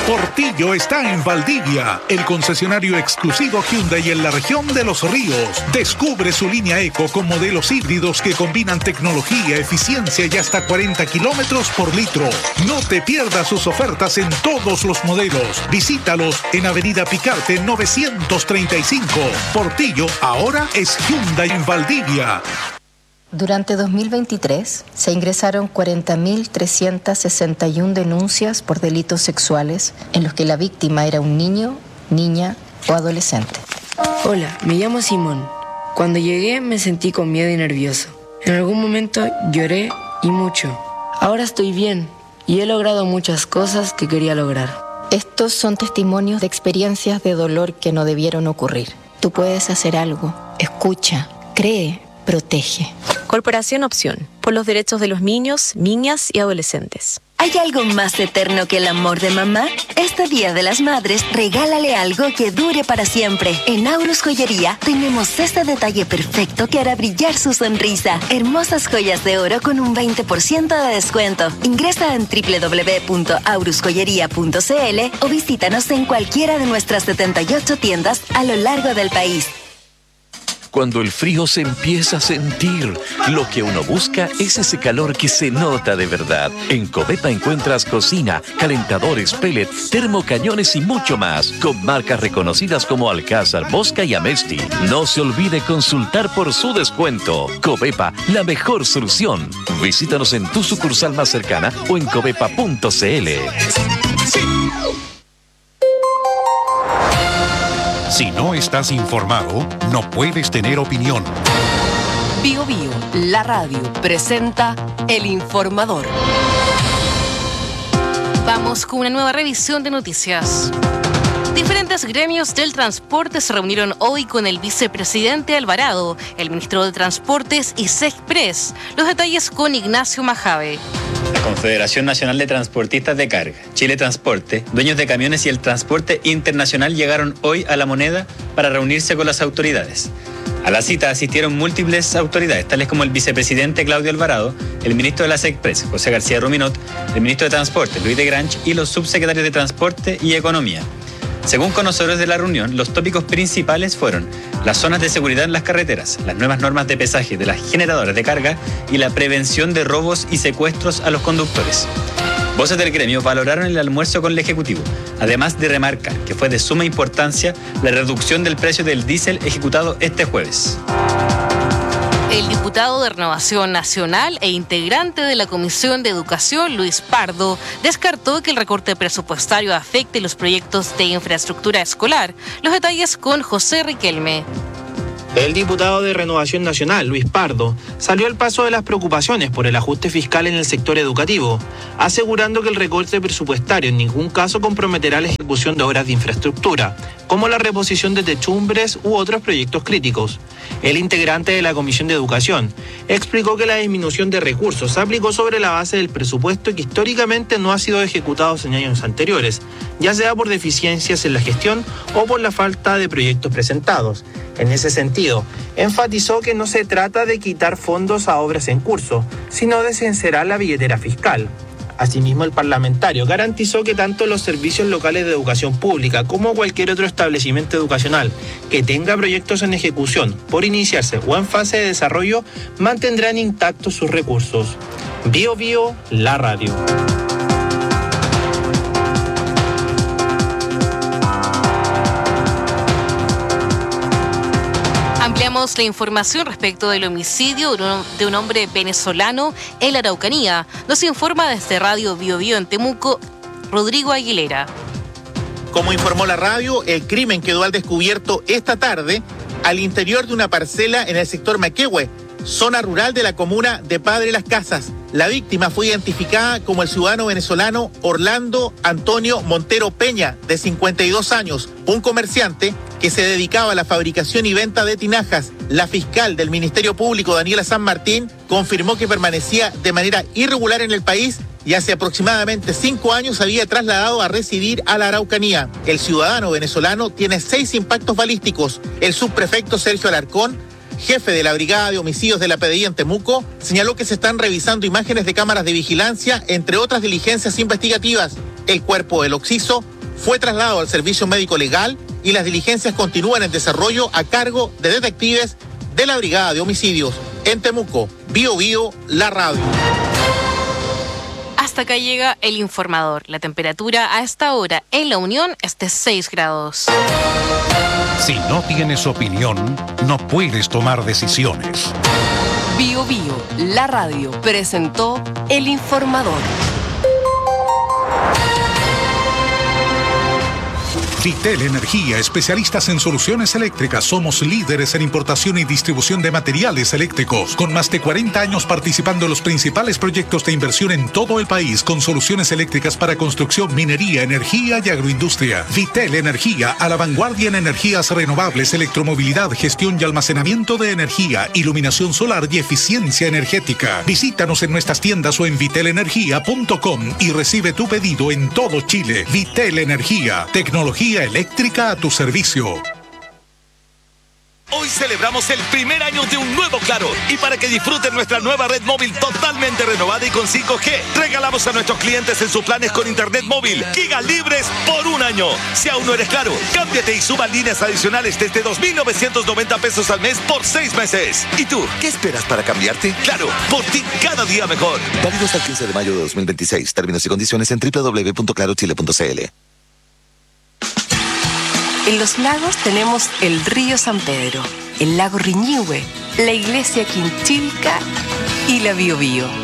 Portillo está en Valdivia, el concesionario exclusivo Hyundai en la región de Los Ríos. Descubre su línea Eco con modelos híbridos que combinan tecnología, eficiencia y hasta 40 kilómetros por litro. No te pierdas sus ofertas en todos los modelos. Visítalos en Avenida Picarte 935. Portillo ahora es Hyundai en Valdivia. Durante 2023 se ingresaron 40.361 denuncias por delitos sexuales en los que la víctima era un niño, niña o adolescente. Hola, me llamo Simón. Cuando llegué me sentí con miedo y nervioso. En algún momento lloré y mucho. Ahora estoy bien y he logrado muchas cosas que quería lograr. Estos son testimonios de experiencias de dolor que no debieron ocurrir. Tú puedes hacer algo. Escucha, cree, protege. Corporación Opción, por los derechos de los niños, niñas y adolescentes. ¿Hay algo más eterno que el amor de mamá? Este Día de las Madres, regálale algo que dure para siempre. En Aurus Joyería tenemos este detalle perfecto que hará brillar su sonrisa. Hermosas joyas de oro con un 20% de descuento. Ingresa en www.aurusjoyería.cl o visítanos en cualquiera de nuestras 78 tiendas a lo largo del país. Cuando el frío se empieza a sentir, lo que uno busca es ese calor que se nota de verdad. En Covepa encuentras cocina, calentadores, pellets, termocañones y mucho más, con marcas reconocidas como Alcázar, Mosca y Amesti. No se olvide consultar por su descuento. Covepa, la mejor solución. Visítanos en tu sucursal más cercana o en covepa.cl. Si no estás informado, no puedes tener opinión. Bio Bio, la radio, presenta El Informador. Vamos con una nueva revisión de noticias. Diferentes gremios del transporte se reunieron hoy con el vicepresidente Alvarado, el ministro de Transportes y Sexpress. Los detalles con Ignacio Majave. La Confederación Nacional de Transportistas de Carga, Chile Transporte, dueños de camiones y el transporte internacional llegaron hoy a La Moneda para reunirse con las autoridades. A la cita asistieron múltiples autoridades, tales como el vicepresidente Claudio Alvarado, el ministro de la Sexpress, José García Ruminot, el ministro de Transporte, Luis de Granch, y los subsecretarios de Transporte y Economía. Según conocedores de la reunión, los tópicos principales fueron las zonas de seguridad en las carreteras, las nuevas normas de pesaje de las generadoras de carga y la prevención de robos y secuestros a los conductores. Voces del gremio valoraron el almuerzo con el Ejecutivo, además de remarcar que fue de suma importancia la reducción del precio del diésel ejecutado este jueves. El diputado de Renovación Nacional e integrante de la Comisión de Educación, Luis Pardo, descartó que el recorte presupuestario afecte los proyectos de infraestructura escolar. Los detalles con José Riquelme. El diputado de Renovación Nacional, Luis Pardo, salió al paso de las preocupaciones por el ajuste fiscal en el sector educativo, asegurando que el recorte presupuestario en ningún caso comprometerá la ejecución de obras de infraestructura, como la reposición de techumbres u otros proyectos críticos. El integrante de la Comisión de Educación explicó que la disminución de recursos se aplicó sobre la base del presupuesto que históricamente no ha sido ejecutado en años anteriores, ya sea por deficiencias en la gestión o por la falta de proyectos presentados. En ese sentido, enfatizó que no se trata de quitar fondos a obras en curso, sino de sincerar la billetera fiscal. Asimismo, el parlamentario garantizó que tanto los servicios locales de educación pública como cualquier otro establecimiento educacional que tenga proyectos en ejecución, por iniciarse o en fase de desarrollo, mantendrán intactos sus recursos. Bio Bio, la radio. Ampliamos la información respecto del homicidio de un hombre venezolano en la Araucanía. Nos informa desde Radio Bio Bio en Temuco, Rodrigo Aguilera. Como informó la radio, el crimen quedó al descubierto esta tarde al interior de una parcela en el sector Maquehue, zona rural de la comuna de Padre Las Casas. La víctima fue identificada como el ciudadano venezolano Orlando Antonio Montero Peña, de 52 años, un comerciante que se dedicaba a la fabricación y venta de tinajas. La fiscal del Ministerio Público, Daniela San Martín, confirmó que permanecía de manera irregular en el país y hace aproximadamente 5 años había trasladado a residir a la Araucanía. El ciudadano venezolano tiene 6 impactos balísticos. El subprefecto Sergio Alarcón, jefe de la Brigada de Homicidios de la PDI en Temuco, señaló que se están revisando imágenes de cámaras de vigilancia, entre otras diligencias investigativas. El cuerpo del occiso fue trasladado al servicio médico legal y las diligencias continúan en desarrollo a cargo de detectives de la Brigada de Homicidios. En Temuco, Bio Bio, la radio. Hasta acá llega el informador. La temperatura a esta hora en La Unión es de 6 grados. Si no tienes opinión, no puedes tomar decisiones. Bio Bio, la radio, presentó El Informador. Vitel Energía, especialistas en soluciones eléctricas. Somos líderes en importación y distribución de materiales eléctricos, con más de 40 años participando en los principales proyectos de inversión en todo el país, con soluciones eléctricas para construcción, minería, energía y agroindustria. Vitel Energía, a la vanguardia en energías renovables, electromovilidad, gestión y almacenamiento de energía, iluminación solar y eficiencia energética. Visítanos en nuestras tiendas o en vitelenergia.com y recibe tu pedido en todo Chile. Vitel Energía, tecnología eléctrica a tu servicio. Hoy celebramos el primer año de un nuevo Claro, y para que disfruten nuestra nueva red móvil totalmente renovada y con 5G, regalamos a nuestros clientes en sus planes con internet móvil gigas libres por un año. Si aún no eres Claro, cámbiate y suba líneas adicionales desde 2.990 pesos al mes por 6 meses. ¿Y tú, qué esperas para cambiarte? Claro, por ti cada día mejor. Válido hasta el 15 de mayo de 2026. Términos y condiciones en www.clarochile.cl. En Los Lagos tenemos el río San Pedro, el lago Riñihue, la iglesia Quinchilca y la Bio Bio.